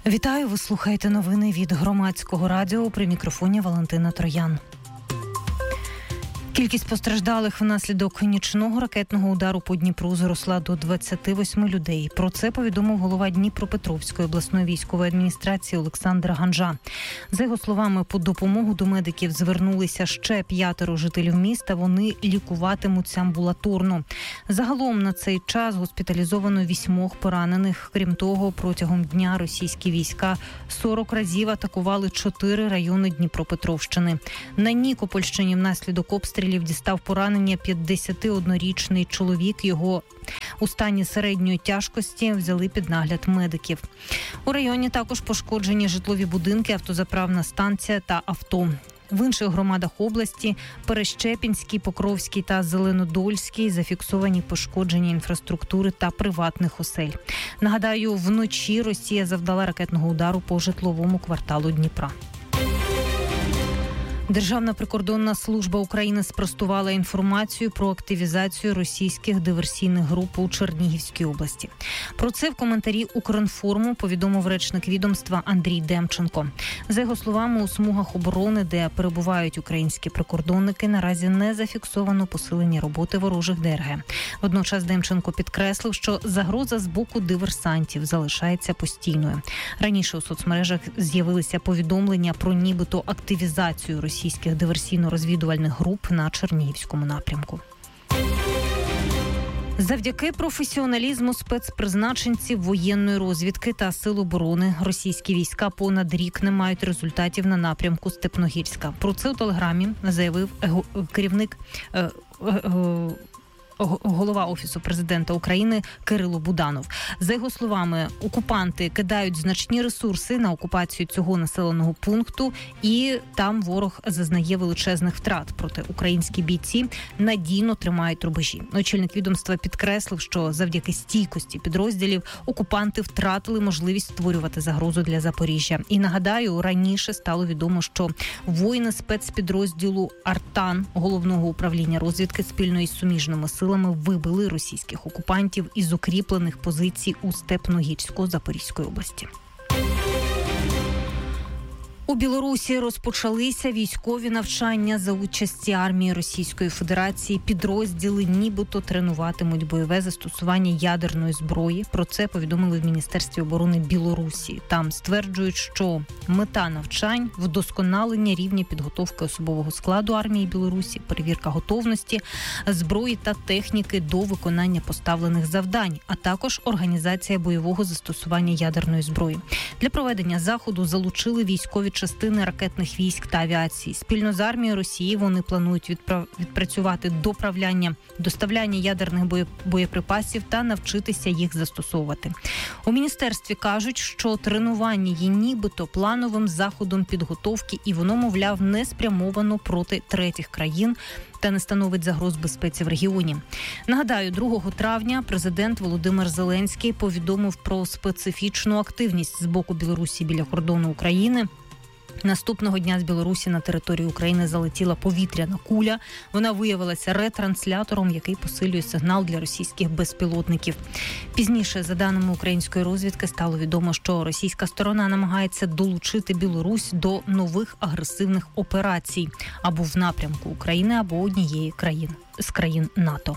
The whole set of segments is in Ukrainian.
Вітаю, ви слухаєте новини від Громадського радіо, при мікрофоні Валентина Троян. Кількість постраждалих внаслідок нічного ракетного удару по Дніпру зросла до 28 людей. Про це повідомив голова Дніпропетровської обласної військової адміністрації Олександр Ганжа. За його словами, по допомогу до медиків звернулися ще 5 жителів міста. Вони лікуватимуться амбулаторно. Загалом на цей час госпіталізовано 8 поранених. Крім того, протягом дня російські війська 40 разів атакували 4 райони Дніпропетровщини. На Нікопольщині внаслідок обстрілів дістав поранення 51-річний чоловік. Його у стані середньої тяжкості взяли під нагляд медиків. У районі також пошкоджені житлові будинки, автозаправна станція та авто. В інших громадах області – Перещепінській, Покровській та Зеленодольській – зафіксовані пошкодження інфраструктури та приватних осель. Нагадаю, вночі Росія завдала ракетного удару по житловому кварталу Дніпра. Державна прикордонна служба України спростувала інформацію про активізацію російських диверсійних груп у Чернігівській області. Про це в коментарі Укрінформу повідомив речник відомства Андрій Демченко. За його словами, у смугах оборони, де перебувають українські прикордонники, наразі не зафіксовано посилення роботи ворожих ДРГ. Водночас Демченко підкреслив, що загроза з боку диверсантів залишається постійною. Раніше у соцмережах з'явилися повідомлення про нібито активізацію російських диверсійно-розвідувальних груп на Чернігівському напрямку. Завдяки професіоналізму спецпризначенців воєнної розвідки та сил оборони російські війська понад рік не мають результатів на напрямку Степногірська. Про це у телеграмі заявив голова Офісу президента України Кирило Буданов. За його словами, окупанти кидають значні ресурси на окупацію цього населеного пункту, і там ворог зазнає величезних втрат. Проте українські бійці надійно тримають рубежі. Очільник відомства підкреслив, що завдяки стійкості підрозділів окупанти втратили можливість створювати загрозу для Запоріжжя. І нагадаю, раніше стало відомо, що воїни спецпідрозділу «Артан» Головного управління розвідки спільно із суміжними силами вибили російських окупантів із укріплених позицій у Степногірську Запорізької області. У Білорусі розпочалися військові навчання за участі армії Російської Федерації. Підрозділи нібито тренуватимуть бойове застосування ядерної зброї. Про це повідомили в Міністерстві оборони Білорусі. Там стверджують, що мета навчань – вдосконалення рівня підготовки особового складу армії Білорусі, перевірка готовності, зброї та техніки до виконання поставлених завдань, а також організація бойового застосування ядерної зброї. Для проведення заходу залучили військові частини ракетних військ та авіації. Спільно з армією Росії вони планують відпрацювати доставляння ядерних боєприпасів та навчитися їх застосовувати. У міністерстві кажуть, що тренування є нібито плановим заходом підготовки, і воно, мовляв, не спрямовано проти третіх країн та не становить загроз безпеці в регіоні. Нагадаю, 2 травня президент Володимир Зеленський повідомив про специфічну активність з боку Білорусі біля кордону України. Наступного дня з Білорусі на територію України залетіла повітряна куля. Вона виявилася ретранслятором, який посилює сигнал для російських безпілотників. Пізніше, за даними української розвідки, стало відомо, що російська сторона намагається долучити Білорусь до нових агресивних операцій або в напрямку України, або однієї з країн НАТО.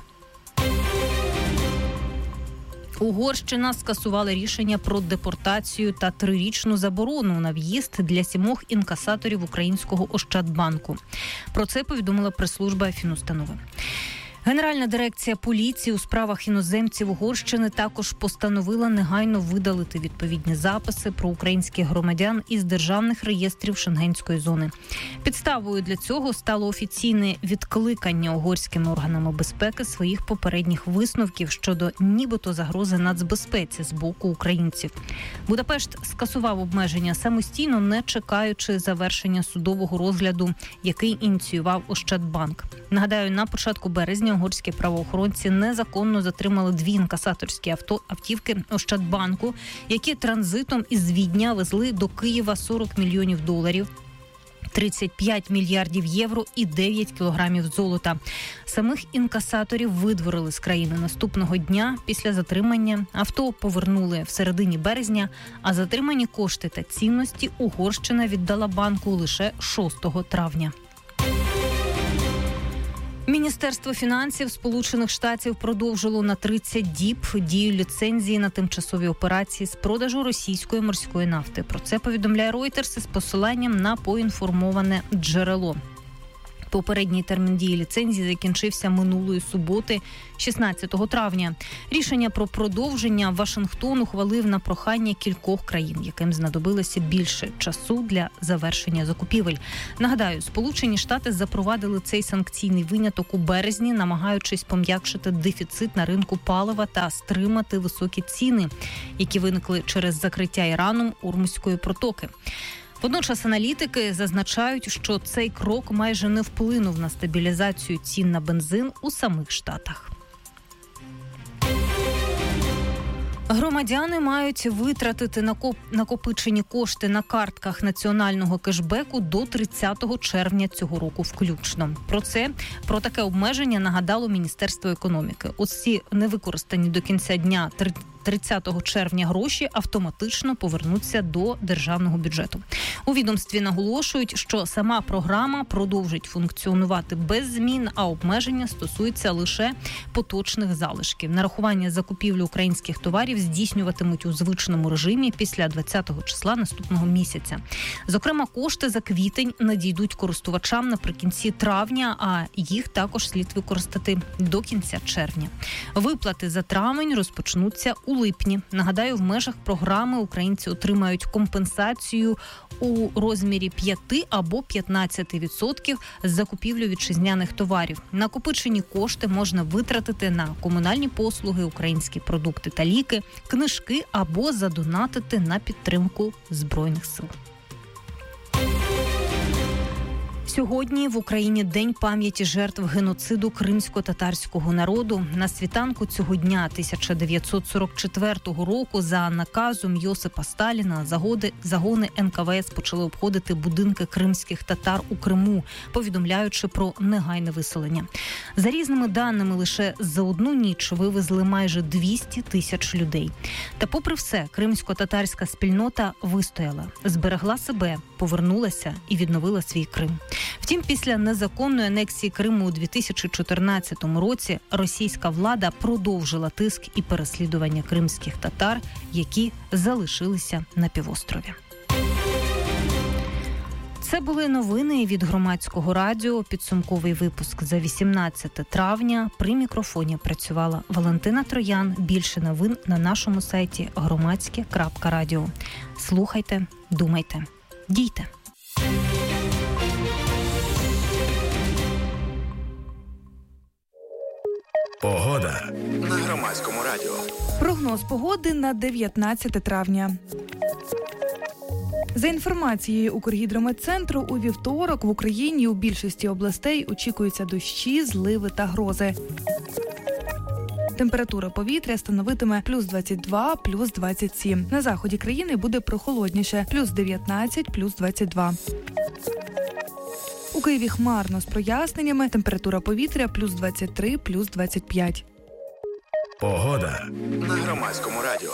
Угорщина скасувала рішення про депортацію та 3-річну заборону на в'їзд для 7 інкасаторів українського Ощадбанку. Про це повідомила прес-служба фінустанови. Генеральна дирекція поліції у справах іноземців Угорщини також постановила негайно видалити відповідні записи про українських громадян із державних реєстрів Шенгенської зони. Підставою для цього стало офіційне відкликання угорськими органами безпеки своїх попередніх висновків щодо нібито загрози нацбезпеці з боку українців. Будапешт скасував обмеження самостійно, не чекаючи завершення судового розгляду, який ініціював Ощадбанк. Нагадаю, на початку березня угорські правоохоронці незаконно затримали 2 інкасаторські автівки Ощадбанку, які транзитом із Відня везли до Києва $40 мільйонів. 35 мільярдів євро і 9 кілограмів золота. Самих інкасаторів видворили з країни наступного дня після затримання. Авто повернули в середині березня, а затримані кошти та цінності Угорщина віддала банку лише 6 травня. Міністерство фінансів Сполучених Штатів продовжило на 30 діб дію ліцензії на тимчасові операції з продажу російської морської нафти. Про це повідомляє Reuters із посиланням на поінформоване джерело. Попередній термін дії ліцензії закінчився минулої суботи, 16 травня. Рішення про продовження Вашингтон ухвалив на прохання кількох країн, яким знадобилося більше часу для завершення закупівель. Нагадаю, Сполучені Штати запровадили цей санкційний виняток у березні, намагаючись пом'якшити дефіцит на ринку палива та стримати високі ціни, які виникли через закриття Іраном Ормузької протоки. Водночас аналітики зазначають, що цей крок майже не вплинув на стабілізацію цін на бензин у самих Штатах. Громадяни мають витратити накопичені кошти на картках національного кешбеку до 30 червня цього року включно. Про таке обмеження нагадало Міністерство економіки. Ось ці невикористані до кінця дня 30 червня гроші автоматично повернуться до державного бюджету. У відомстві наголошують, що сама програма продовжить функціонувати без змін, а обмеження стосуються лише поточних залишків. Нарахування закупівлі українських товарів здійснюватимуть у звичному режимі після 20 числа наступного місяця. Зокрема, кошти за квітень надійдуть користувачам наприкінці травня, а їх також слід використати до кінця червня. Виплати за травень розпочнуться у липні. Нагадаю, в межах програми українці отримають компенсацію у розмірі 5 або 15% з закупівлю вітчизняних товарів. Накопичені кошти можна витратити на комунальні послуги, українські продукти та ліки, книжки або задонатити на підтримку Збройних сил. Сьогодні в Україні День пам'яті жертв геноциду кримсько-татарського народу. На світанку цього дня 1944 року за наказом Йосипа Сталіна загони НКВС почали обходити будинки кримських татар у Криму, повідомляючи про негайне виселення. За різними даними, лише за одну ніч вивезли майже 200 тисяч людей. Та попри все, кримсько-татарська спільнота вистояла, зберегла себе, повернулася і відновила свій Крим. Втім, після незаконної анексії Криму у 2014 році російська влада продовжила тиск і переслідування кримських татар, які залишилися на півострові. Це були новини від Громадського радіо. Підсумковий випуск за 18 травня. При мікрофоні працювала Валентина Троян. Більше новин на нашому сайті громадське.радіо. Слухайте, думайте, дійте. Погода на Громадському радіо. Прогноз погоди на 19 травня. За інформацією Укргідрометцентру, у вівторок в Україні у більшості областей очікуються дощі, зливи та грози. Температура повітря становитиме плюс 22, плюс 27. На заході країни буде прохолодніше – плюс 19, плюс 22. У Києві хмарно з проясненнями, температура повітря плюс 23, плюс 25. Погода на Громадському радіо.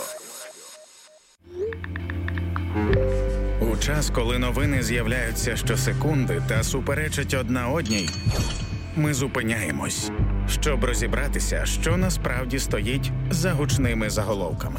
У час, коли новини з'являються щосекунди та суперечать одна одній, ми зупиняємось, щоб розібратися, що насправді стоїть за гучними заголовками.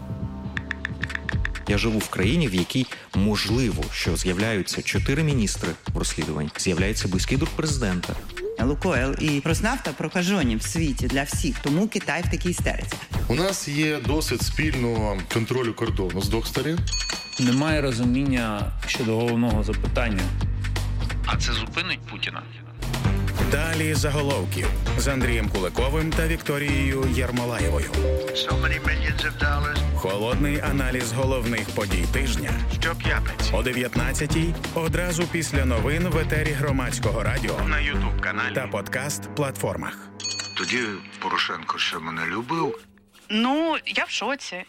Я живу в країні, в якій можливо, що з'являються 4 міністри в розслідуванні, з'являється близький друг президента. Лукойл і Роснафта прокажені в світі для всіх, тому Китай в такій істериці. У нас є досвід спільного контролю кордону з двох сторін. Немає розуміння щодо головного запитання. А це зупинить Путіна? Далі заголовків з Андрієм Куликовим та Вікторією Єрмолаєвою. Холодний аналіз головних подій тижня. Щоп'ятниці О 19-й, одразу після новин в етері Громадського радіо на YouTube-каналі та подкаст-платформах. Тоді Порошенко ще мене любив. Ну, я в шоці.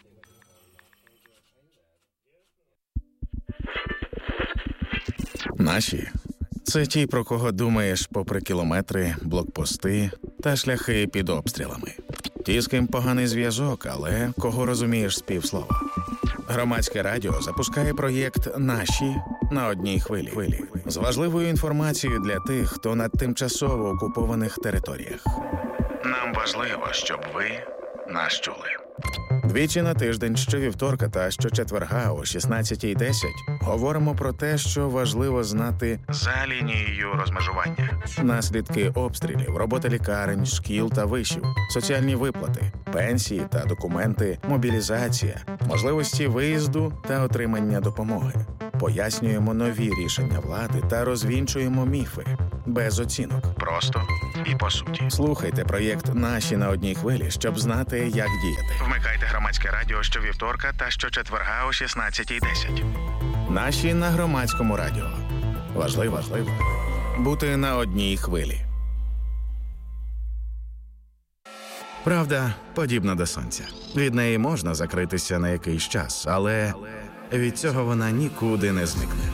Наші – це ті, про кого думаєш попри кілометри, блокпости та шляхи під обстрілами. Ті, з ким поганий зв'язок, але кого розумієш з півслова. Громадське радіо запускає проєкт «Наші» на одній хвилі. З важливою інформацією для тих, хто на тимчасово окупованих територіях. Нам важливо, щоб ви нас чули. Двічі на тиждень, щовівторка та щочетверга о 16:10 говоримо про те, що важливо знати За лінією розмежування. наслідки обстрілів, робота лікарень, шкіл та вишів, соціальні виплати, пенсії та документи, мобілізація, можливості виїзду та отримання допомоги. Пояснюємо нові рішення влади та розвінчуємо міфи. Без оцінок. Просто і по суті. Слухайте проєкт «Наші» на одній хвилі, щоб знати, як діяти. Вмикайте громадське радіо щовівторка та щочетверга о 16:10. «Наші» на громадському радіо. Важливо бути на одній хвилі. Правда подібна до сонця. Від неї можна закритися на якийсь час, але від цього вона нікуди не зникне.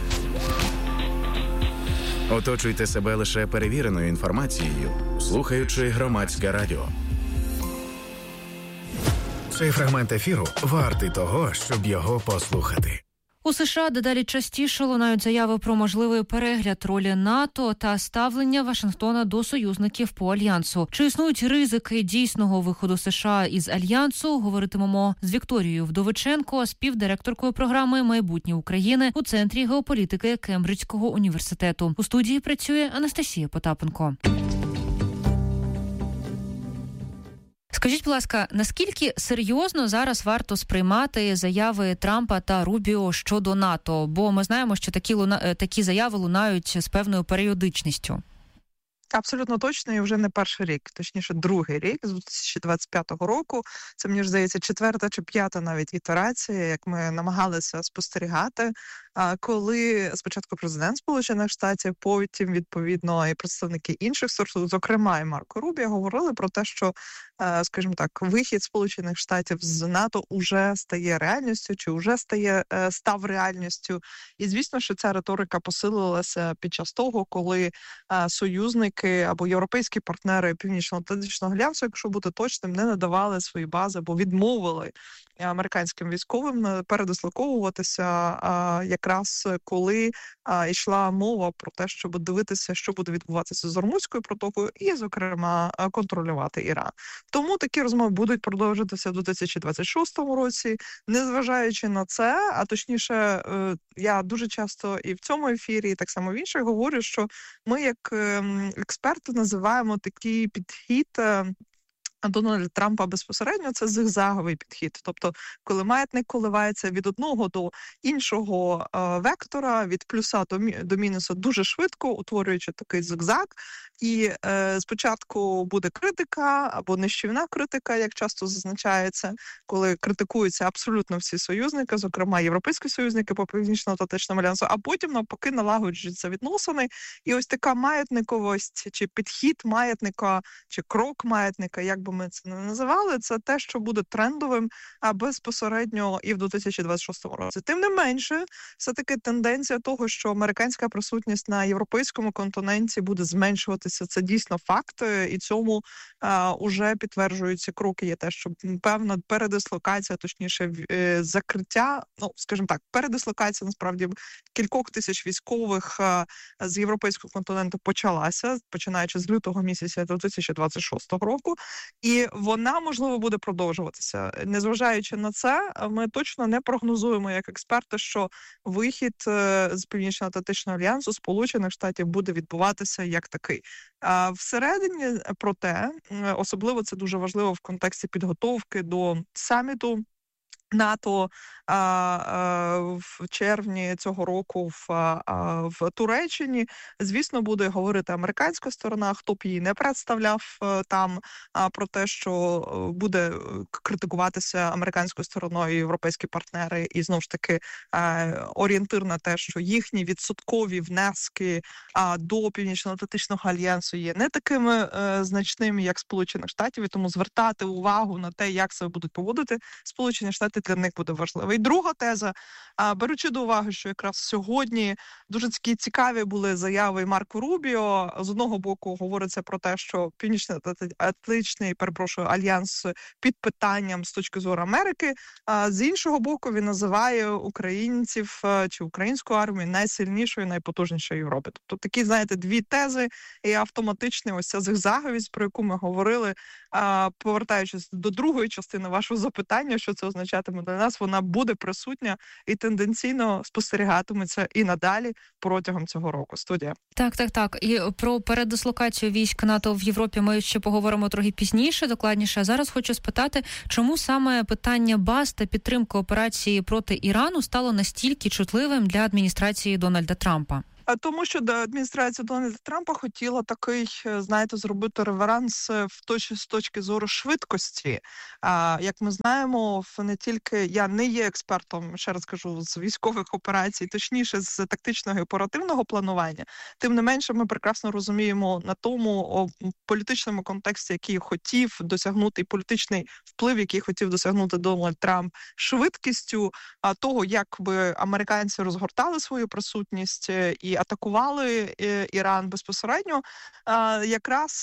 Оточуйте себе лише перевіреною інформацією, слухаючи громадське радіо. Цей фрагмент ефіру вартий того, щоб його послухати. У США дедалі частіше лунають заяви про можливий перегляд ролі НАТО та ставлення Вашингтона до союзників по альянсу. Чи існують ризики дійсного виходу США із альянсу? Говоритимемо з Вікторією Вдовиченко, співдиректоркою програми «Майбутнє України» у Центрі геополітики Кембриджського університету. У студії працює Анастасія Потапенко. Скажіть, будь ласка, наскільки серйозно зараз варто сприймати заяви Трампа та Рубіо щодо НАТО? Бо ми знаємо, що такі заяви лунають з певною періодичністю. Абсолютно точно, і вже не перший рік, точніше другий рік, з 2025 року. Це, мені ж здається, 4-та чи 5-та навіть ітерація, як ми намагалися спостерігати, коли спочатку президент Сполучених Штатів, потім, відповідно, і представники інших структур, зокрема і Марко Рубіо, говорили про те, що, скажімо так, вихід Сполучених Штатів з НАТО уже стає реальністю, чи вже став реальністю. І, звісно, що ця риторика посилилася під час того, коли союзники або європейські партнери Північно-Атлантичного альянсу, якщо бути точним, не надавали свої бази або відмовили американським військовим передислоковуватися, якраз коли йшла мова про те, щоб дивитися, що буде відбуватися з Ормузькою протокою і, зокрема, контролювати Іран. Тому такі розмови будуть продовжитися в 2026 році. Незважаючи на це, а точніше, я дуже часто і в цьому ефірі, і так само в інших говорю, що ми як експерти називаємо такий підхід Дональда Трампа безпосередньо, це зигзаговий підхід. Тобто, коли маятник коливається від одного до іншого вектора, від плюса до мінуса дуже швидко, утворюючи такий зигзаг. І спочатку буде критика або нищівна критика, як часто зазначається, коли критикуються абсолютно всі союзники, зокрема європейські союзники по Північно-Атлантичному альянсу, а потім навпаки налагоджуються відносини. І ось така маятниковість, чи підхід маятника, чи крок маятника, як би ми це не називали, це те, що буде трендовим безпосередньо і в 2026 році. Тим не менше, все-таки тенденція того, що американська присутність на європейському континенті буде зменшуватися, це дійсно факт, і цьому уже підтверджуються кроки. Є те, що певна передислокація, точніше закриття, скажімо так, передислокація насправді кількох тисяч військових з європейського континенту почалася, починаючи з лютого місяця 2026 року. І вона, можливо, буде продовжуватися. Незважаючи на це, ми точно не прогнозуємо, як експерти, що вихід з Північно-Атлантичного альянсу Сполучених Штатів буде відбуватися як такий. А всередині, проте, особливо це дуже важливо в контексті підготовки до саміту НАТО в червні цього року в Туреччині, звісно, буде говорити американська сторона, хто б її не представляв там, про те, що буде критикуватися американською стороною європейські партнери, і знову ж таки орієнтир на те, що їхні відсоткові внески до Північно-Атлантичного альянсу є не такими значними, як Сполучених Штатів, і тому звертати увагу на те, як себе будуть поводити Сполучені Штати, конфлікти для них буде важливий. І друга теза, беручи до уваги, що якраз сьогодні дуже такі цікаві були заяви Марко Рубіо. З одного боку говориться про те, що Північно-Атлантичний, альянс під питанням з точки зору Америки, а з іншого боку він називає українців чи українську армію найсильнішою, найпотужнішою Європи. Тобто такі, знаєте, дві тези і автоматична ось ця зигзаговість, про яку ми говорили, повертаючись до другої частини вашого запитання, що це означатиме для нас, вона буде присутня і тенденційно спостерігатиметься і надалі протягом цього року. Студія. Так. І про передислокацію військ НАТО в Європі ми ще поговоримо трохи пізніше, докладніше. А зараз хочу спитати, чому саме питання баз та підтримки операції проти Ірану стало настільки чутливим для адміністрації Дональда Трампа? Тому що адміністрація Дональда Трампа хотіла такий, знаєте, зробити реверанс з точки зору швидкості. Як ми знаємо, не тільки я не є експертом, ще раз кажу, з військових операцій, точніше з тактичного і оперативного планування. Тим не менше, ми прекрасно розуміємо на тому політичному контексті, який хотів досягнути, і політичний вплив, який хотів досягнути Дональд Трамп, швидкістю того, як би американці розгортали свою присутність і атакували Іран безпосередньо, якраз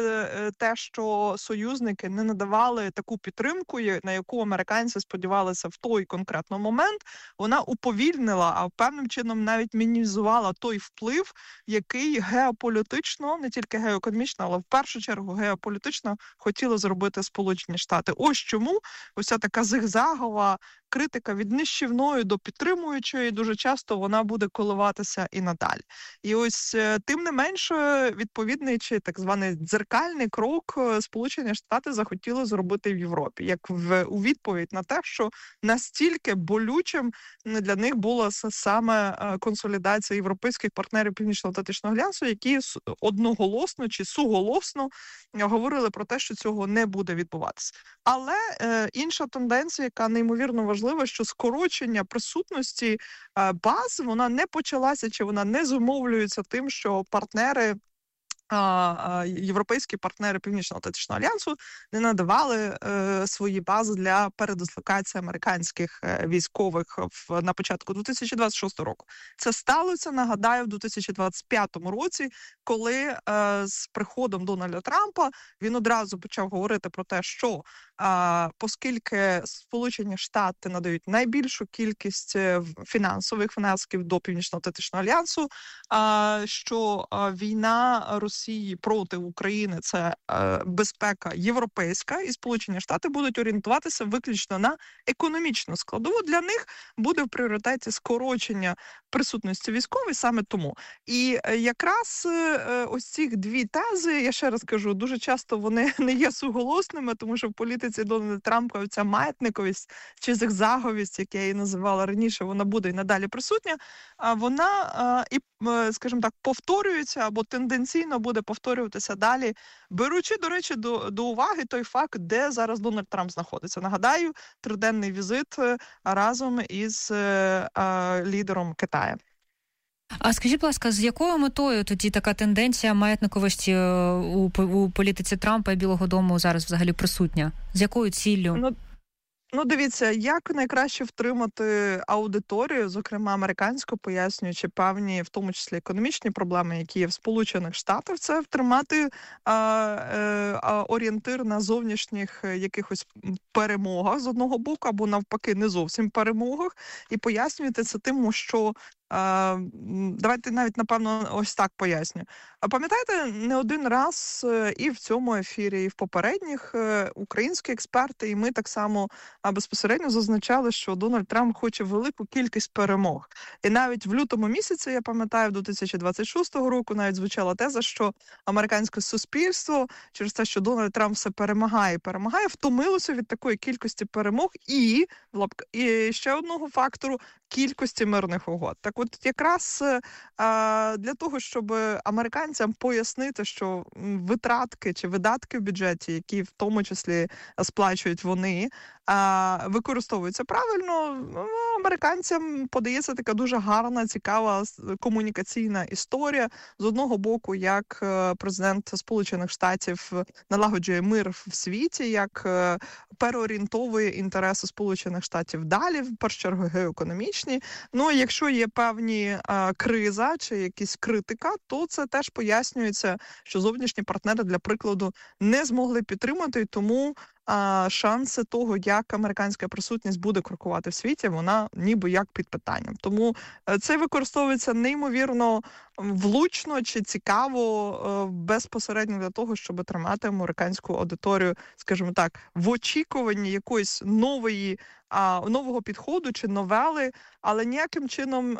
те, що союзники не надавали таку підтримку, на яку американці сподівалися в той конкретний момент, вона уповільнила, а певним чином навіть мінімізувала той вплив, який геополітично, не тільки геоекономічно, але в першу чергу геополітично хотіли зробити Сполучені Штати. Ось чому ось ця така зигзагова критика від нищівної до підтримуючої, дуже часто вона буде коливатися і надалі. І ось тим не менше відповідний чи так званий дзеркальний крок Сполучені Штати захотіли зробити в Європі, як у відповідь на те, що настільки болючим для них була саме консолідація європейських партнерів Північно-Атлантичного альянсу, які одноголосно чи суголосно говорили про те, що цього не буде відбуватися. Але інша тенденція, яка неймовірно важлива, що скорочення присутності баз, вона не почалася, чи вона не зумовлюється тим, що партнери, європейські партнери Північно-Атлантичного альянсу не надавали свої бази для передислокації американських військових на початку 2026 року. Це сталося, нагадаю, в 2025 році, коли з приходом Дональда Трампа він одразу почав говорити про те, що оскільки Сполучені Штати надають найбільшу кількість фінансових внесків до Північно-Атлантичного альянсу, що війна Росії проти України – це безпека європейська, і Сполучені Штати будуть орієнтуватися виключно на економічну складову. Для них буде в пріоритеті скорочення присутності військової саме тому. І якраз ось ці дві тези, я ще раз кажу, дуже часто вони не є суголосними, тому що в політиці Дональда Трампа ця маятниковість чи зигзаговість, як я її називала раніше, вона буде і надалі присутня, а вона і, скажімо так, повторюється або тенденційно буде повторюватися далі, беручи, до речі, до уваги той факт, де зараз Дональд Трамп знаходиться. Нагадаю, триденний візит разом із лідером Китаю. А скажіть, будь ласка, з якою метою тоді така тенденція маятниковості у політиці Трампа і Білого дому зараз взагалі присутня? З якою ціллю? Ну, дивіться, як найкраще втримати аудиторію, зокрема американську, пояснюючи певні, в тому числі економічні проблеми, які є в Сполучених Штатах, це втримати орієнтир на зовнішніх якихось перемогах з одного боку, або навпаки не зовсім перемогах, і пояснюєте це тим, що давайте навіть, напевно, ось так поясню. А пам'ятаєте, не один раз і в цьому ефірі, і в попередніх українські експерти, і ми так само безпосередньо зазначали, що Дональд Трамп хоче велику кількість перемог. І навіть в лютому місяці, я пам'ятаю, 2026 року навіть звучала теза, що американське суспільство через те, що Дональд Трамп все перемагає, втомилося від такої кількості перемог і ще одного фактору – кількості мирних угод. Так От якраз для того, щоб американцям пояснити, що витратки чи видатки в бюджеті, які в тому числі сплачують вони, використовуються правильно, американцям подається така дуже гарна, цікава комунікаційна історія. З одного боку, як президент Сполучених Штатів налагоджує мир в світі, як переорієнтовує інтереси Сполучених Штатів далі, в першу чергу геоекономічні. Ну, якщо є певні криза чи якісь критика, то це теж пояснюється, що зовнішні партнери, для прикладу, не змогли підтримати, і тому шанси того, як американська присутність буде крокувати в світі, вона ніби як під питанням. Тому це використовується неймовірно влучно чи цікаво безпосередньо для того, щоб тримати американську аудиторію, скажімо так, в очікуванні якоїсь нового підходу чи новели, але ніяким чином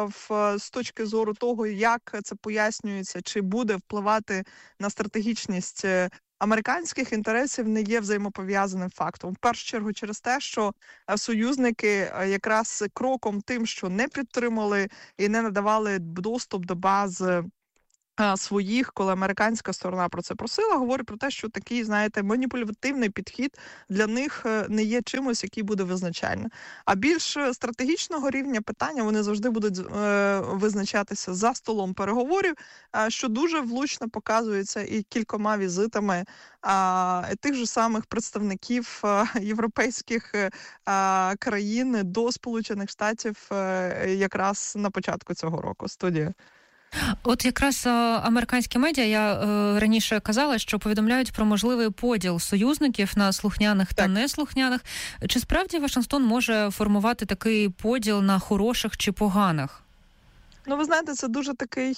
з точки зору того, як це пояснюється, чи буде впливати на стратегічність американських інтересів, не є взаємопов'язаним фактом. В першу чергу через те, що союзники якраз кроком тим, що не підтримали і не надавали доступ до баз своїх, коли американська сторона про це просила, говорить про те, що такий, знаєте, маніпулятивний підхід для них не є чимось, який буде визначальним. А більш стратегічного рівня питання вони завжди будуть визначатися за столом переговорів, що дуже влучно показується і кількома візитами тих же самих представників європейських країн до Сполучених Штатів якраз на початку цього року. Студія. От якраз американські медіа, я раніше казала, що повідомляють про можливий поділ союзників на слухняних та неслухняних. Чи справді Вашингтон може формувати такий поділ на хороших чи поганих? Ну, ви знаєте, це дуже такий,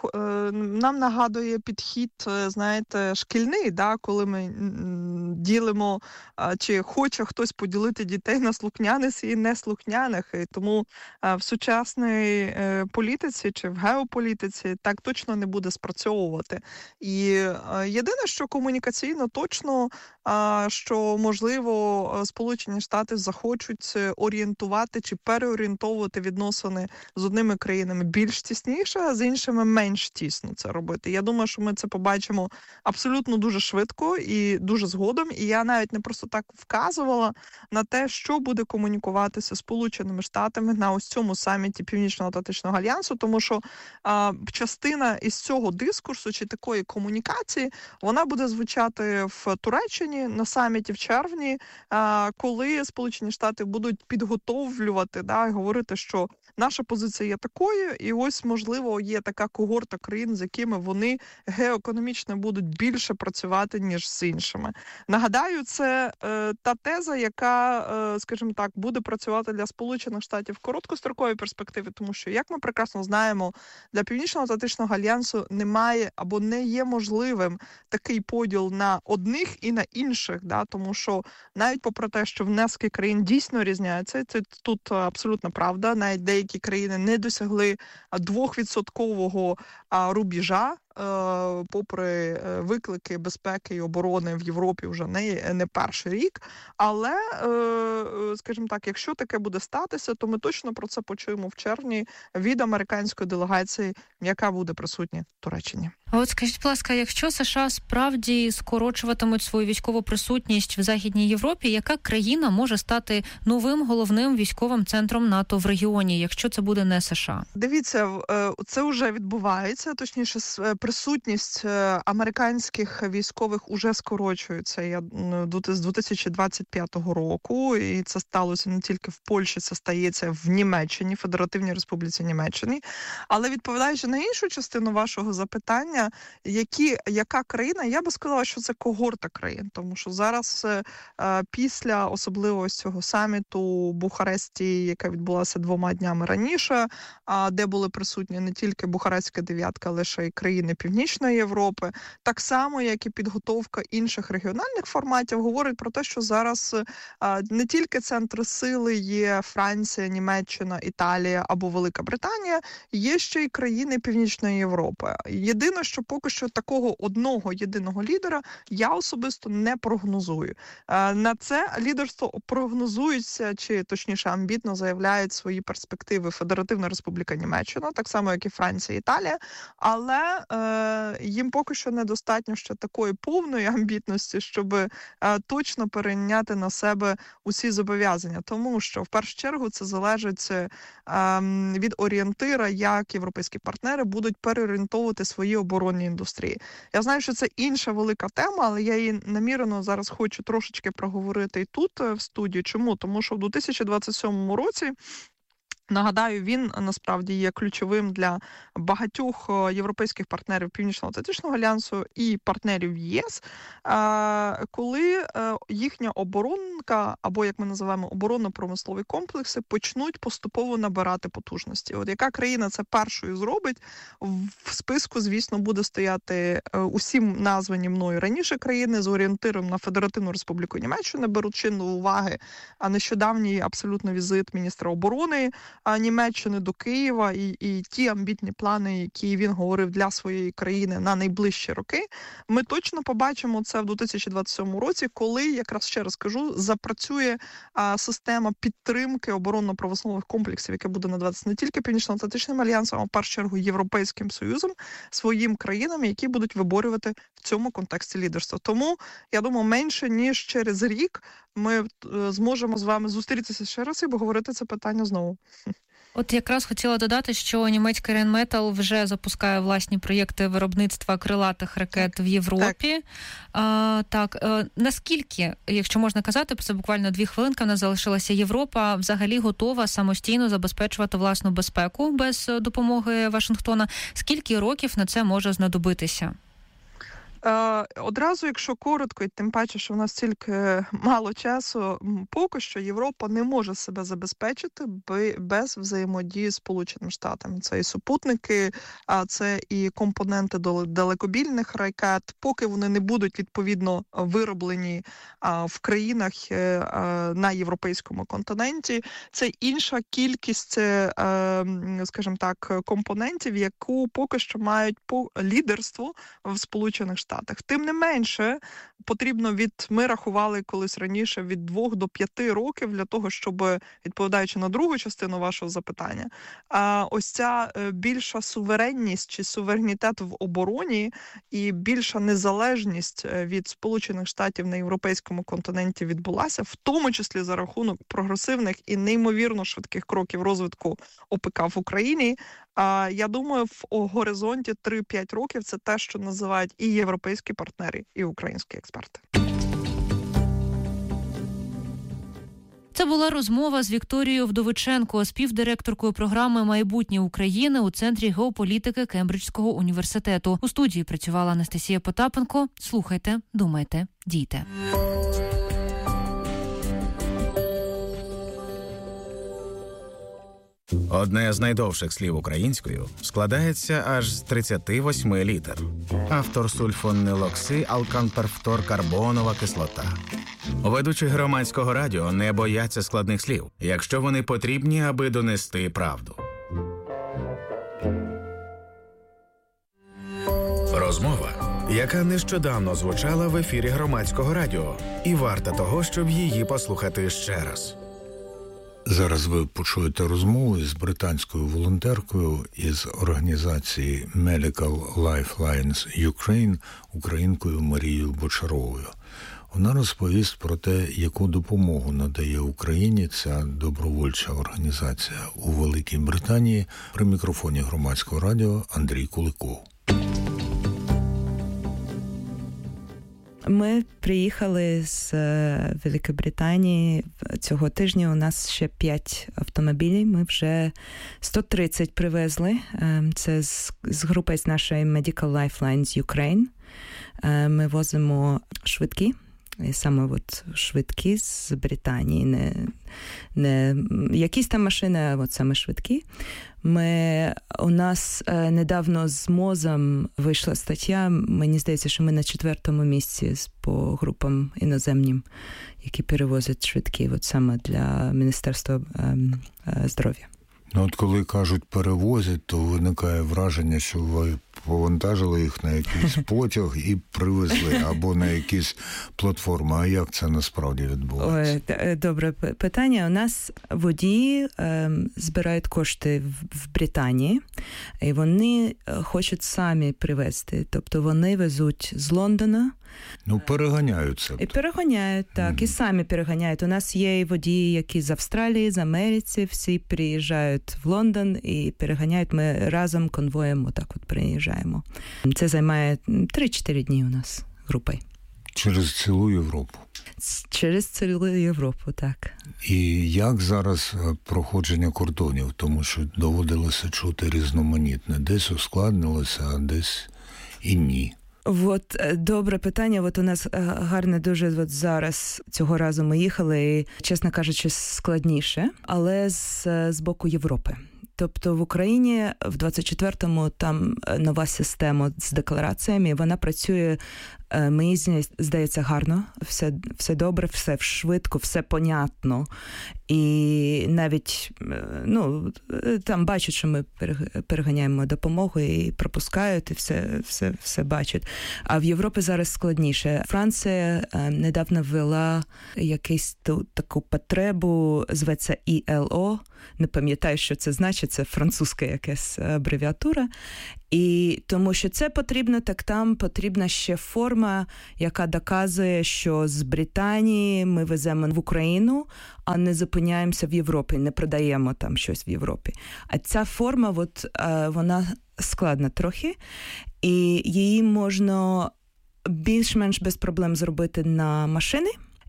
нам нагадує підхід, знаєте, шкільний, да, коли ми ділимо, чи хоче хтось поділити дітей на слухняних і неслухняних. І тому в сучасній політиці чи в геополітиці так точно не буде спрацьовувати. І єдине, що комунікаційно точно, що, можливо, Сполучені Штати захочуть орієнтувати чи переорієнтовувати відносини з одними країнами більш тісніше, а з іншими менш тісно це робити. Я думаю, що ми це побачимо абсолютно дуже швидко і дуже згодом. І я навіть не просто так вказувала на те, що буде комунікуватися Сполученими Штатами на ось цьому саміті Північно-Атлантичного альянсу, тому що частина із цього дискурсу чи такої комунікації, вона буде звучати в Туреччині на саміті в червні, коли Сполучені Штати будуть підготовлювати, і говорити, що наша позиція є такою, і ось, можливо, є така когорта країн, з якими вони геоекономічно будуть більше працювати, ніж з іншими. Нагадаю, це та теза, яка, скажімо так, буде працювати для Сполучених Штатів в короткостроковій перспективі, тому що, як ми прекрасно знаємо, для Північно-Атлантичного альянсу немає або не є можливим такий поділ на одних і на інших, тому що навіть попри те, що внески країн дійсно різняються, це тут абсолютно правда, навіть деякі країни не досягли 2% рубежа, попри виклики безпеки і оборони в Європі вже не перший рік. Але, скажімо так, якщо таке буде статися, то ми точно про це почуємо в червні від американської делегації, яка буде присутня в Туреччині. А от скажіть, будь ласка, якщо США справді скорочуватимуть свою військову присутність в Західній Європі, яка країна може стати новим головним військовим центром НАТО в регіоні, якщо це буде не США? Дивіться, це вже відбувається, точніше, присутність американських військових уже скорочується з 2025 року, і це сталося не тільки в Польщі, це стається в Німеччині, Федеративній Республіці Німеччині. Але відповідаючи на іншу частину вашого запитання, яка країна, я би сказала, що це когорта країн, тому що зараз після особливо цього саміту у Бухаресті, яка відбулася 2 днями раніше, де були присутні не тільки Бухарестська дев'ятка, але ще й країни країни Північної Європи, так само, як і підготовка інших регіональних форматів, говорить про те, що зараз не тільки центри сили є Франція, Німеччина, Італія або Велика Британія, є ще й країни Північної Європи. Єдине, що поки що такого одного єдиного лідера я особисто не прогнозую. На це лідерство прогнозується, чи точніше амбітно заявляють свої перспективи Федеративна Республіка Німеччина, так само, як і Франція, Італія, але їм поки що недостатньо ще такої повної амбітності, щоб точно перейняти на себе усі зобов'язання. Тому що, в першу чергу, це залежить від орієнтира, як європейські партнери будуть переорієнтовувати свої оборонні індустрії. Я знаю, що це інша велика тема, але я її намірено зараз хочу трошечки проговорити і тут, в студії. Чому? Тому що в 2027 році, нагадаю, він насправді є ключовим для багатьох європейських партнерів Північно-Атлантичного альянсу і партнерів ЄС, коли їхня оборонка, або, як ми називаємо, оборонно-промислові комплекси, почнуть поступово набирати потужності. От яка країна це першою зробить, в списку, звісно, буде стояти усім названі мною раніше країни з орієнтиром на Федеративну Республіку Німеччини, беручи до уваги нещодавній абсолютно візит міністра оборони Німеччини до Києва і ті амбітні плани, які він говорив для своєї країни на найближчі роки, ми точно побачимо це в 2027 році, коли, якраз ще раз кажу, запрацює система підтримки оборонно-промислових комплексів, яка буде надаватися не тільки Північно-Атлантичним альянсом, а в першу чергу Європейським Союзом, своїм країнам, які будуть виборювати в цьому контексті лідерство. Тому, я думаю, менше ніж через рік ми зможемо з вами зустрітися ще раз і поговорити це питання знову. От якраз хотіла додати, що німецький Rheinmetall вже запускає власні проєкти виробництва крилатих ракет в Європі. Наскільки, якщо можна казати, це буквально 2 хвилинки, в нас залишилася, Європа взагалі готова самостійно забезпечувати власну безпеку без допомоги Вашингтона? Скільки років на це може знадобитися? Одразу, якщо коротко, і тим паче, що в нас тільки мало часу, поки що Європа не може себе забезпечити без взаємодії з Сполученими Штатами. Це і супутники, це і компоненти далекобійних ракет. Поки вони не будуть відповідно вироблені в країнах на європейському континенті, це інша кількість, скажімо так, компонентів, яку поки що мають лідерство в Сполучених Штатах. Тим не менше, потрібно ми рахували колись раніше від 2 до 5 років для того, щоб, відповідаючи на другу частину вашого запитання, ось ця більша суверенність чи суверенітет в обороні і більша незалежність від Сполучених Штатів на європейському континенті відбулася, в тому числі за рахунок прогресивних і неймовірно швидких кроків розвитку ОПК в Україні. Я думаю, в горизонті 3-5 років це те, що називають і європейські партнери, і українські експерти. Це була розмова з Вікторією Вдовиченко, співдиректоркою програми «Майбутнє України» у Центрі геополітики Кембриджського університету. У студії працювала Анастасія Потапенко. Слухайте, думайте, дійте. Одне з найдовших слів українською складається аж з 38 літер. Автор сульфонилокси, алканперфторкарбонова кислота. Ведучі громадського радіо не бояться складних слів, якщо вони потрібні, аби донести правду. Розмова, яка нещодавно звучала в ефірі громадського радіо, і варта того, щоб її послухати ще раз. Зараз ви почуєте розмову з британською волонтеркою із організації Medical Lifelines Ukraine, українкою Марією Бочаровою. Вона розповість про те, яку допомогу надає Україні ця добровольча організація у Великій Британії. При мікрофоні громадського радіо Андрій Куликов. Ми приїхали з Великої Британії. Цього тижня у нас ще 5 автомобілів. Ми вже 130 привезли. Це з групи з нашої Medical Lifelines Ukraine. Ми возимо швидкі І саме от швидкі з Британії, не якісь там машини, а от саме швидкі. У нас недавно з МОЗом вийшла стаття, мені здається, що ми на 4-му місці по групам іноземним, які перевозять швидкі, от саме для Міністерства здоров'я. Ну, от коли кажуть перевозять, то виникає враження, що ви повантажили їх на якийсь потяг і привезли, або на якісь платформи. А як це насправді відбувається? Добре питання. У нас водії збирають кошти в Британії, і вони хочуть самі привезти. Тобто вони везуть з Лондона. Ну, переганяються. І переганяють, так, і самі переганяють. У нас є і водії, які з Австралії, з Америці, всі приїжджають в Лондон і переганяють. Ми разом конвоєм отак от приїжджаємо. Це займає 3-4 дні у нас групою. Через цілу Європу? Через цілу Європу, так. І як зараз проходження кордонів? Тому що доводилося чути різноманітне. Десь ускладнилося, а десь і ні. От добре питання. От у нас гарне дуже от зараз цього разу ми їхали, і, чесно кажучи, складніше, але з боку Європи. Тобто в Україні в 24-му там нова система з деклараціями, вона працює, мені здається, гарно, все добре, все швидко, все понятно. І навіть, там бачать, що ми переганяємо допомогу і пропускають, і все бачать. А в Європі зараз складніше. Франція недавно ввела якусь таку потребу, зветься ILO, не пам'ятаю, що це значить, це французька якась абревіатура. І тому що це потрібно, так там потрібна ще форма, яка доказує, що з Британії ми веземо в Україну, а не зупиняємося в Європі, не продаємо там щось в Європі. А ця форма, вона складна трохи, і її можна більш-менш без проблем зробити на машини,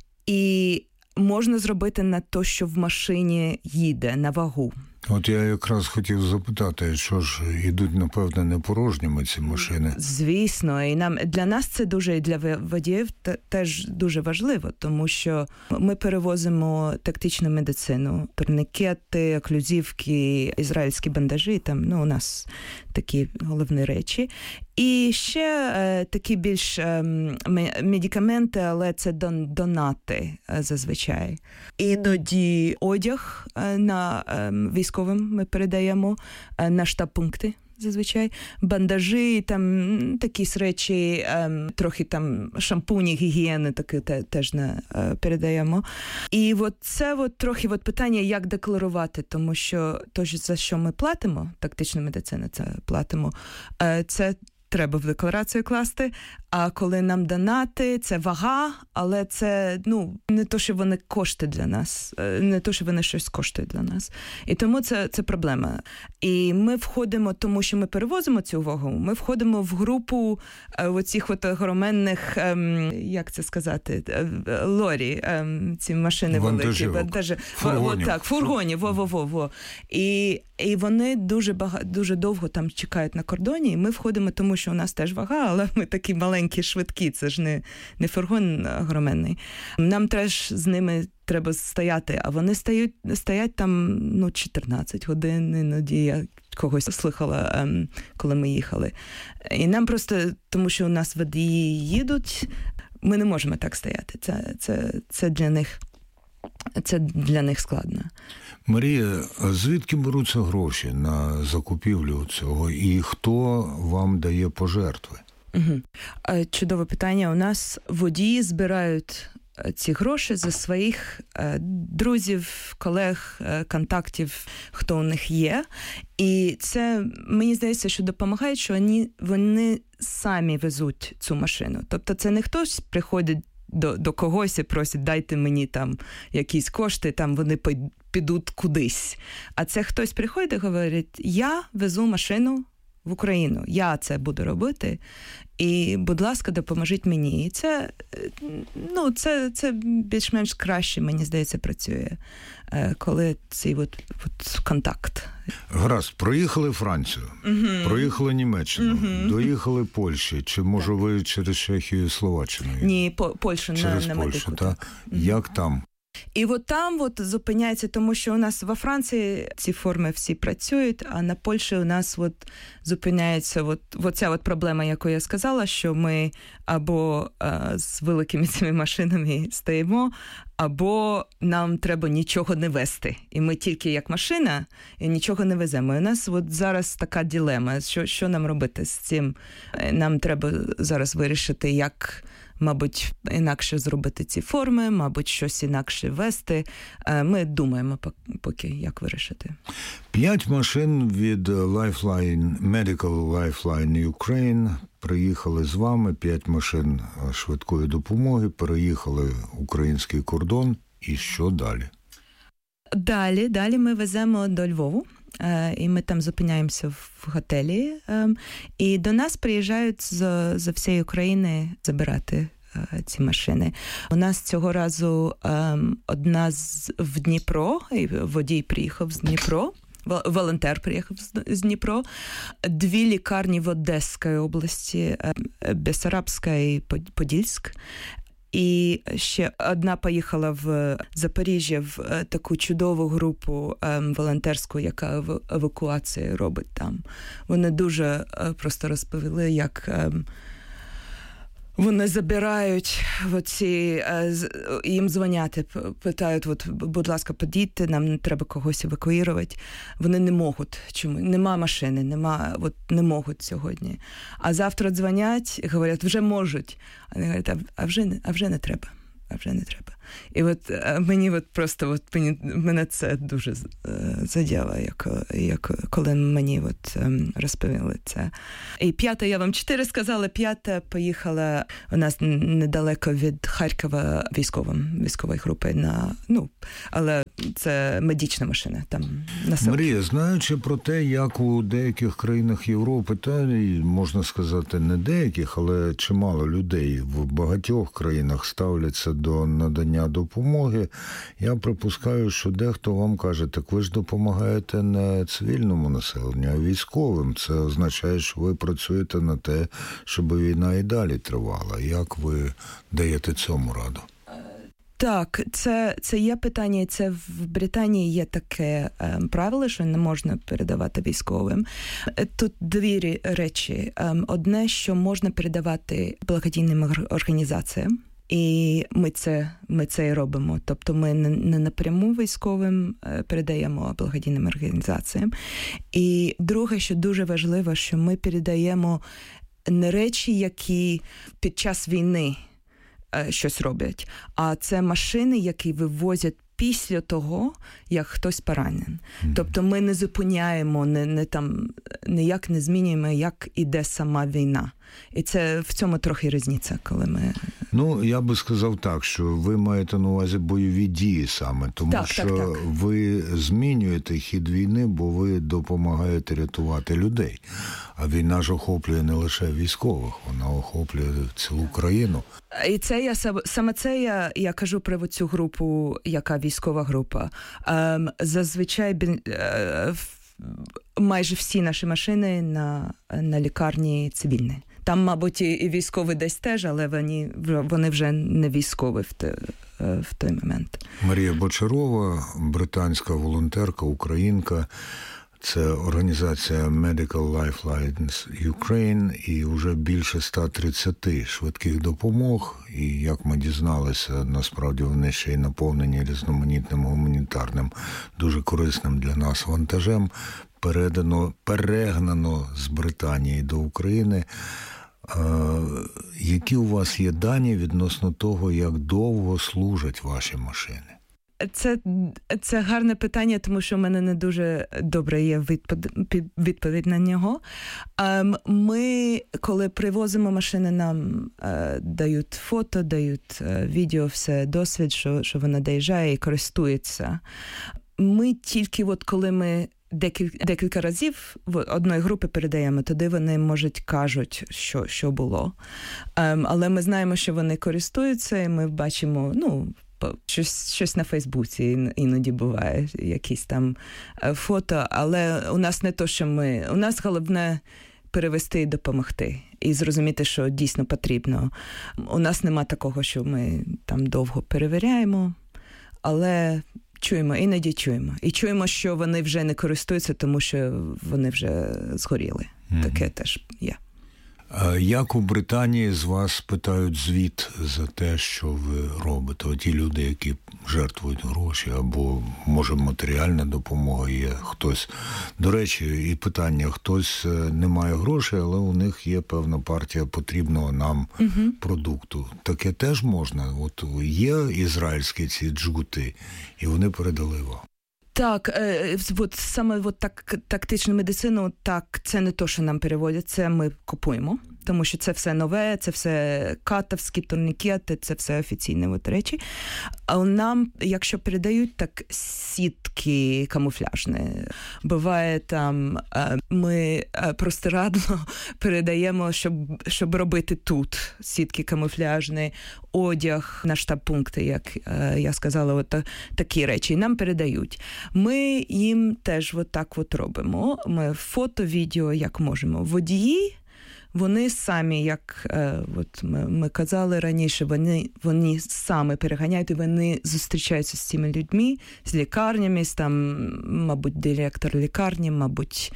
і можна зробити на те, що в машині їде, на вагу. От я якраз хотів запитати, що ж, ідуть, напевно, не порожніми ці машини? Звісно, і для нас це дуже, і для водіїв теж дуже важливо, тому що ми перевозимо тактичну медицину, турнікети, оклюзивки, ізраїльські бандажі, там, у нас такі головні речі. І ще такі більш медикаменти, але це донати зазвичай. Іноді одяг на військовим ми передаємо на штаб-пункти зазвичай. Бандажі, там такі речі, трохи там шампуні, гігієни такі теж не передаємо. І це трохи питання, як декларувати, тому що то, за що ми платимо, тактична медицина це платимо, це треба в декларацію класти, а коли нам донати, це вага, але це, не то, що вони кошти для нас, не то, що вони щось коштують для нас. І тому це проблема. І ми входимо, тому що ми перевозимо цю вагу, ми входимо в групу оцих огроменних, як це сказати, лорі, ці машини великі. Фургонів, во. І вони дуже довго там чекають на кордоні, і ми входимо, тому що у нас теж вага, але ми такі маленькі, швидкі, це ж не фургон огроменний. Нам теж з ними треба стояти, а вони стоять там 14 годин, іноді я когось слухала, коли ми їхали. І нам просто, тому що у нас водії їдуть, ми не можемо так стояти. Це для них складно. Марія, звідки беруться гроші на закупівлю цього і хто вам дає пожертви? Чудове питання. У нас водії збирають ці гроші за своїх друзів, колег, контактів, хто у них є. І це, мені здається, що допомагає, що вони самі везуть цю машину. Тобто це не хтось приходить до когось і просить, дайте мені там якісь кошти, там вони підуть кудись. А це хтось приходить і говорить, я везу машину в Україну, я це буду робити, і, будь ласка, допоможіть мені. І це більш-менш краще, мені здається, працює, коли цей контакт Гаразд, проїхали Францію, проїхали Німеччину, доїхали Польщі, чи може ви через Чехію і Словаччину? Ні, Польщу через на Польщу, медику. Так. Як там? І от там зупиняється, тому що у нас во Франції ці форми всі працюють, а на Польщі у нас зупиняється ця проблема, яку я сказала, що ми або з великими цими машинами стоїмо, або нам треба нічого не вести. І ми тільки як машина, і нічого не веземо. І у нас зараз така дилема, що нам робити з цим. Нам треба зараз вирішити, як, мабуть, інакше зробити ці форми, мабуть, щось інакше вести. Ми думаємо поки, як вирішити. 5 машин від Lifeline, Medical Lifeline Ukraine приїхали з вами, 5 машин швидкої допомоги, переїхали український кордон. І що далі? Далі ми веземо до Львову. І ми там зупиняємося в готелі. І до нас приїжджають з всієї України забирати ці машини. У нас цього разу одна в Дніпро, і водій приїхав з Дніпро, волонтер приїхав з Дніпро, 2 лікарні в Одеській області, Бессарабська і Подільськ. І ще одна поїхала в Запоріжжя в таку чудову групу волонтерську, яка евакуацію робить там. Вони дуже просто розповіли, як вони забирають їм дзвонять, питають, будь ласка, підійте, нам треба когось евакуювати. Вони не можуть. Чому? Нема машини, не можуть сьогодні. А завтра дзвонять і говорять, вже можуть. А вони говорять, а вже не треба. І мені мене це дуже заділо, коли мені розповіли це. І 5-та, я вам 4 сказала, 5-та поїхала у нас недалеко від Харкова військової групи, але це медична машина там на селі. Марія, знаючи про те, як у деяких країнах Європи, та можна сказати не деяких, але чимало людей в багатьох країнах ставляться до надання допомоги, я припускаю, що дехто вам каже, так ви ж допомагаєте не цивільному населенню, а військовим. Це означає, що ви працюєте на те, щоб війна і далі тривала. Як ви даєте цьому раду? Так, це є питання, і це в Британії є таке правило, що не можна передавати військовим. Тут 2 речі. Одне, що можна передавати благодійним організаціям, і ми це і робимо. Тобто ми не напряму військовим передаємо, а благодійним організаціям. І друге, що дуже важливо, що ми передаємо не речі, які під час війни щось роблять, а це машини, які вивозять після того, як хтось поранений. Тобто ми не зупиняємо, ніяк не змінюємо, як іде сама війна. І це в цьому трохи різниця, коли ми... Я би сказав так, що ви маєте на увазі бойові дії саме, тому що ви змінюєте хід війни, бо ви допомагаєте рятувати людей. А війна ж охоплює не лише військових, вона охоплює цілу країну. І це я кажу про цю групу, яка військова група. Зазвичай майже всі наші машини на лікарні цивільні. Там, мабуть, і військові десь теж, але вони вже не військові в той момент. Марія Бочарова, британська волонтерка, українка. Це організація Medical Lifelines Ukraine, і вже більше 130 швидких допомог. І, як ми дізналися, насправді вони ще й наповнені різноманітним гуманітарним, дуже корисним для нас вантажем, перегнано з Британії до України. Які у вас є дані відносно того, як довго служать ваші машини? Це гарне питання, тому що в мене не дуже добре є відповідь на нього. Ми, коли привозимо машини, нам дають фото, дають відео, все досвід, що вона доїжджає і користується. Ми тільки коли ми декілька разів в одної групи передаємо, тоді вони, можуть, кажуть, що було. Але ми знаємо, що вони користуються, і ми бачимо, щось на Фейсбуці іноді буває, якісь там фото, але у нас не то, що у нас головне перевести і допомогти. І зрозуміти, що дійсно потрібно. У нас нема такого, що ми там довго перевіряємо, але іноді чуємо. І чуємо, що вони вже не користуються, тому що вони вже згоріли. Таке теж є. Як у Британії з вас питають звіт за те, що ви робите? Ті люди, які жертвують гроші, або, може, матеріальна допомога є хтось. До речі, і питання, хтось не має грошей, але у них є певна партія потрібного нам продукту. Таке теж можна? От є ізраїльські ці джгути, і вони передали вам. Так, саме тактичну медицину, так, це не то, що нам переводять, це ми купуємо, тому що це все нове, це все катовські турнікети, це все офіційні речі. А нам, якщо передають, так сітки камуфляжні. Буває там, ми простирадно передаємо, щоб робити тут сітки камуфляжні, одяг на штаб-пункти, як я сказала, такі речі. І нам передають. Ми їм теж так робимо. Ми фото, відео, як можемо. Водії, вони самі, як ми казали раніше, вони самі переганяють, і вони зустрічаються з цими людьми, з лікарнями, мабуть, директор лікарні, мабуть,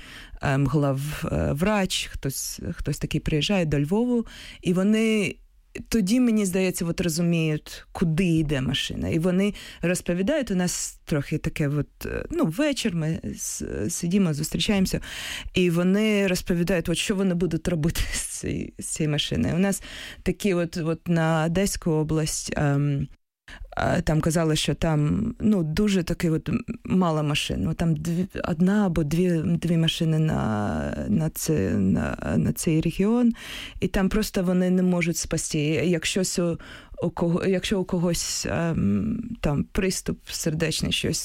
главврач, хтось такий приїжджає до Львову, і вони тоді, мені здається, розуміють, куди йде машина. І вони розповідають, у нас трохи таке, вечір, ми сидимо, зустрічаємося, і вони розповідають, що вони будуть робити з цією машиною. У нас такі на Одеську область, там казали, що там дуже такі мало машин. Там одна або дві машини на цей регіон, і там просто вони не можуть спасти. Якщо у когось там приступ сердечний, щось